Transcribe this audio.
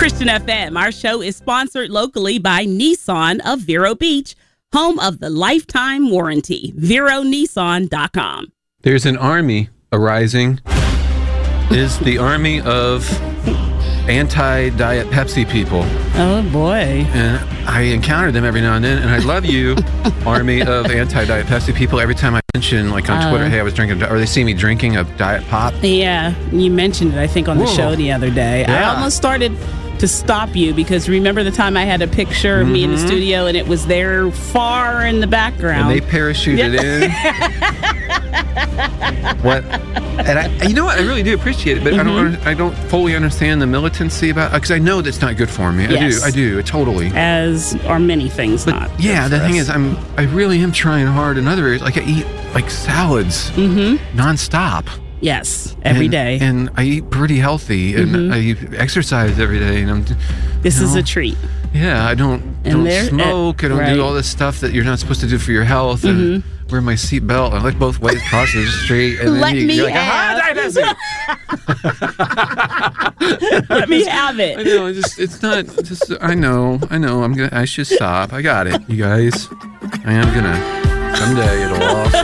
Christian FM. Our show is sponsored locally by Nissan of Vero Beach, home of the lifetime warranty. VeroNissan.com. There's an army arising. Is the army of anti-Diet Pepsi people. Oh, boy. And I encounter them every now and then, and I love you, army of anti-Diet Pepsi people. Every time I mention, like on Twitter, hey, I was drinking, or they see me drinking a Diet Pop. Yeah, you mentioned it, I think, on the show the other day. Yeah. I almost started to stop you because remember the time I had a picture of me in the studio and it was there far in the background. And they parachuted in. What? And you know what? I really do appreciate it, but I don't fully understand the militancy about it because I know that's not good for me. Yes. I do, totally. As are many things but not. Yeah, the thing is, I really am trying hard in other areas. Like I eat like salads nonstop. Yes, every day. And I eat pretty healthy, and I exercise every day. And this is a treat. Yeah, I don't smoke. I don't do all this stuff that you're not supposed to do for your health. And wear my seatbelt. I look both ways across the street. And Let then me you're like, have. Let me have it. I know. It's not. Just. I know. I should stop. I got it, you guys. I am gonna. Someday it'll all.